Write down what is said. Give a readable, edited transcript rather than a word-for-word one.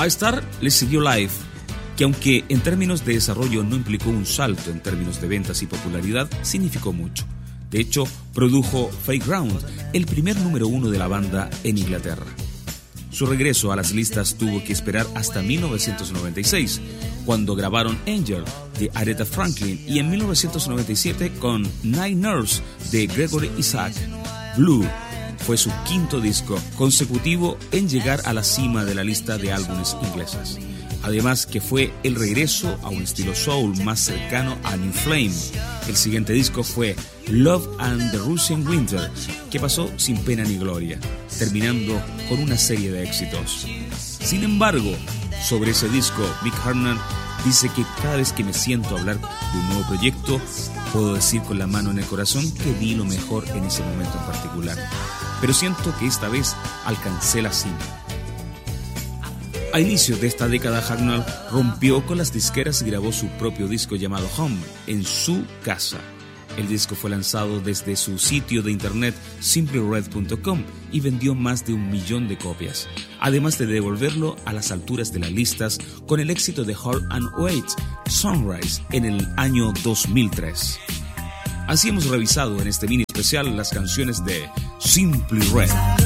A Star le siguió Live, que aunque en términos de desarrollo no implicó un salto en términos de ventas y popularidad, significó mucho. De hecho, produjo Fairground, el primer número 1 de la banda en Inglaterra. Su regreso a las listas tuvo que esperar hasta 1996, cuando grabaron Angel de Aretha Franklin y en 1997 con Night Nurse de Gregory Isaac. Blue fue su quinto disco consecutivo en llegar a la cima de la lista de álbumes inglesas. Además que fue el regreso a un estilo soul más cercano a New Flame. El siguiente disco fue Love and the Russian Winter, que pasó sin pena ni gloria, terminando con una serie de éxitos. Sin embargo, sobre ese disco, Mick Hucknall dice que cada vez que me siento a hablar de un nuevo proyecto, puedo decir con la mano en el corazón que di lo mejor en ese momento en particular. Pero siento que esta vez alcancé la cima. A inicios de esta década, Hucknall rompió con las disqueras y grabó su propio disco llamado Home en su casa. El disco fue lanzado desde su sitio de internet simplyred.com y vendió más de 1 millón de copias, además de devolverlo a las alturas de las listas con el éxito de Hard and Wait, Sunrise, en el año 2003. Así hemos revisado en este mini especial las canciones de Simply Red.